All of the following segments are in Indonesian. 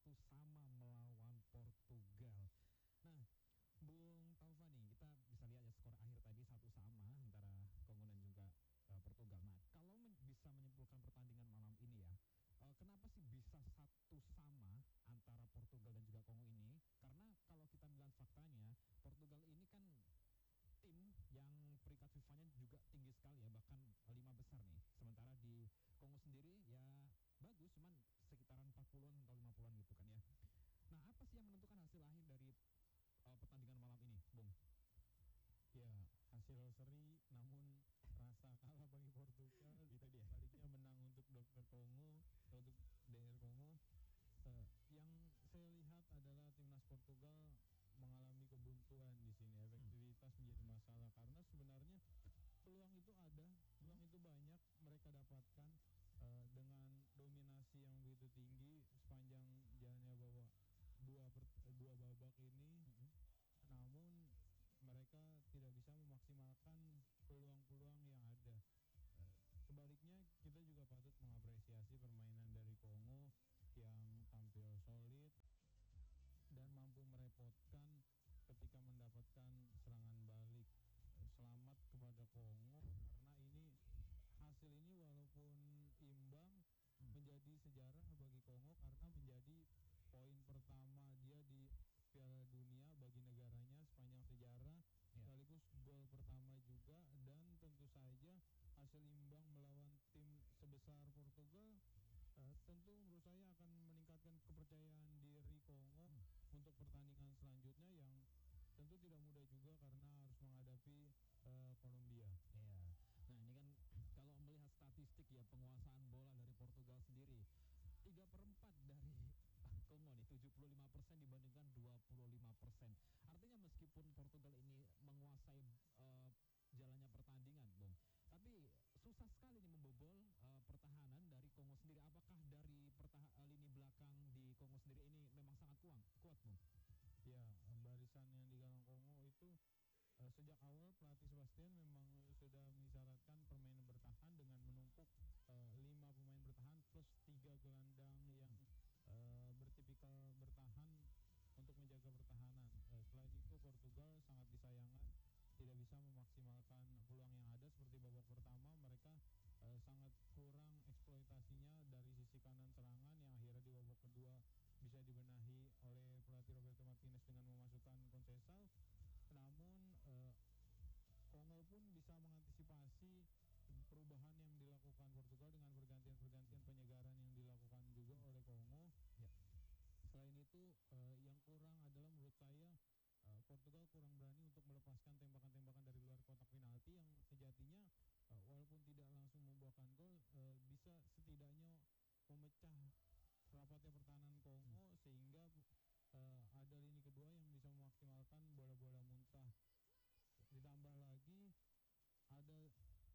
1-1 melawan Portugal. Nah, Bung Taufani, kita bisa lihat ya skor akhir tadi 1-1 antara Kongo dan juga Portugal. Nah, kalau bisa menyimpulkan pertandingan malam ini ya, kenapa sih bisa 1-1 antara Portugal dan juga Kongo ini? Karena kalau kita melihat faktanya, Portugal ini kan tim yang peringkat FIFA-nya juga tinggi sekali ya, bahkan 5 besar nih. Sementara di Kongo sendiri ya bagus, cuman sekitaran 40-an atau 50-an gitu kan ya. Nah, apa sih yang menentukan hasil akhir dari pertandingan malam ini, Bung? Ya, hasil seri namun rasa kalah bagi Portugal. Itu dia. Baliknya menang untuk Dr. Kongo, untuk DR Kongo. Yang saya lihat adalah timnas Portugal mengalami kebuntuan di sini. Efektivitas menjadi masalah karena sebenarnya peluang itu ada, peluang itu banyak mereka dapatkan dengan dominasi yang begitu tinggi sepanjang jalannya bahwa dua babak ini. Namun mereka tidak bisa memaksimalkan peluang-peluang yang ada. Sebaliknya kita juga patut mengapresiasi permainan dari Kongo yang tampil solid dan mampu merepotkan ketika mendapatkan serangan balik. Selamat kepada Kongo karena hasil ini walaupun imbang menjadi sejarah bagi Kongo karena menjadi poin pertama dia di Piala Dunia bagi negaranya sepanjang sejarah, sekaligus gol pertama juga, dan tentu saja hasil imbang melawan tim sebesar Portugal tentu menurut saya akan meningkatkan kepercayaan diri Kongo untuk pertandingan selanjutnya yang tentu tidak mudah juga karena harus menghadapi Kolombia. Iya. Nah, ini kan kalau melihat statistik ya penguasaan bola dari Portugal sendiri 3/4 dari Kongo nih 75% dibandingkan 25%. Artinya meskipun Portugal ini menguasai jalannya pertandingan, Bung, tapi susah sekali nih membobol pertahanan dari Kongo sendiri. Apakah dari lini belakang di Kongo sendiri ini memang sangat kuat, Bung? Ya, barisan yang di gawang Kongo itu sejak awal pelatih Sebastian memang sudah mengisyaratkan permainan bertahan dengan menumpuk 5 pemain bertahan plus 3 gelandang yang bertipikal bertahan untuk menjaga pertahanan. Selain itu Portugal sangat disayangkan tidak bisa memaksimalkan peluang yang ada. Seperti babak pertama mereka sangat kurang eksploitasinya dari sisi kanan serangan yang akhirnya di babak kedua bisa dibenahi oleh pelatih Roberto Martinez dengan memasukkan Conceição. Namun Kongo pun bisa mengantisipasi perubahan yang dilakukan Portugal dengan pergantian penyegaran yang dilakukan juga oleh Kongo. Ya. Selain itu yang kurang adalah menurut saya Portugal kurang berani untuk melepaskan tembakan-tembakan dari luar kotak penalti yang sejatinya walaupun tidak langsung membuahkan gol bisa setidaknya memecah rapatnya pertahanan Kongo sehingga ada lini kedua yang bisa memaksimalkan bola-bola muntah. Ditambah lagi ada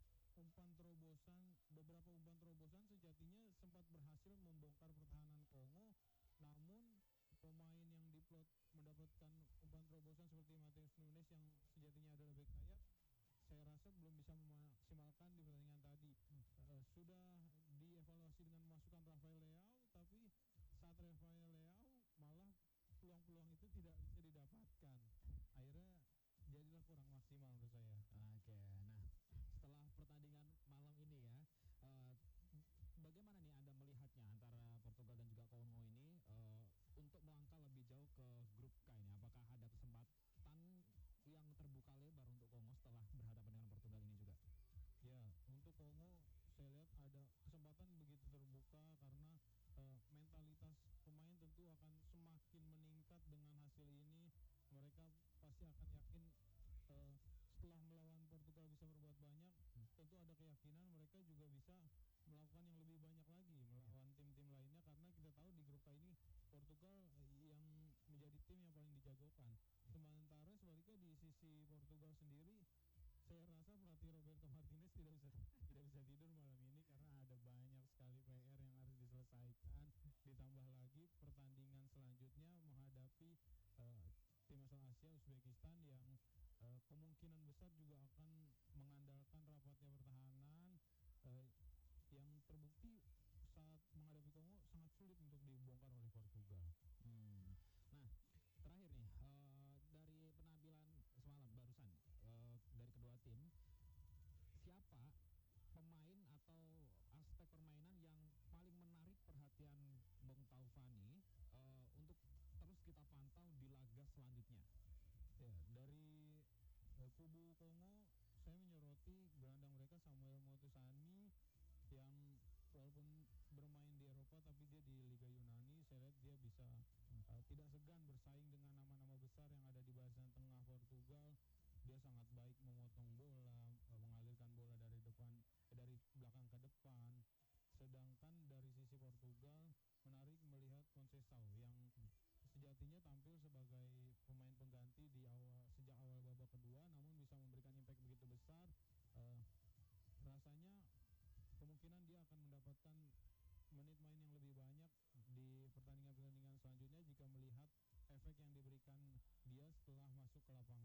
beberapa umpan terobosan sejatinya sempat berhasil membongkar pertahanan Kongo, namun pemain yang diplot mendapatkan umpan terobosan seperti Matheus Nunes yang sejatinya adalah bek sayap, saya rasa belum bisa memaksimalkan di pertandingan tadi. Sudah dievaluasi dengan memasukkan Rafael Leao, tapi saat Rafael Leao malah peluang-peluang itu tidak bisa didapatkan. Akhirnya jadilah kurang maksimal menurut saya. Oke, nah setelah pertandingan malam ini ya, bagaimana nih Anda melihatnya antara Portugal dan juga Kongo ini untuk melangkah lebih jauh ke grup K ini? Apakah ada kesempatan yang terbuka lebar untuk Kongo setelah berhadapan dengan Portugal ini juga? Ya, untuk Kongo saya lihat ada kesempatan begitu terbuka karena mentalitas pemain tentu akan semakin meningkat dengan hasil ini. Mereka pasti akan yakin setelah melawan Portugal bisa berbuat banyak, tentu ada keyakinan mereka juga bisa melakukan yang lebih banyak lagi melawan tim-tim lainnya karena kita tahu di grup K ini Portugal yang menjadi tim yang paling dijagokan. Sementara sebaliknya di sisi Portugal sendiri saya rasa pelatih Roberto Martinez tidak bisa tidur malam ini karena ada banyak sekali PR yang harus diselesaikan. Ditambah lagi pertandingan selanjutnya menghadapi tim asal Asia Uzbekistan yang kemungkinan besar juga akan mengandalkan rapatnya pertahanan yang terbukti saat menghadapi Kongo sangat sulit untuk dibongkar oleh Portugal. Samuel Motusani yang walaupun bermain di Eropa tapi dia di Liga Yunani. Saya lihat dia bisa tidak segan bersaing dengan nama-nama besar yang ada di barisan tengah Portugal. Dia sangat baik memotong bola, mengalirkan bola dari dari belakang ke depan. Sedangkan dari sisi Portugal menarik melihat Conceição yang sejatinya tampil sebagai pemain pengganti di sejak awal babak kedua, namun bisa memberikan impact begitu besar. Rasanya kemungkinan dia akan mendapatkan menit main yang lebih banyak di pertandingan-pertandingan selanjutnya jika melihat efek yang diberikan dia setelah masuk ke lapangan.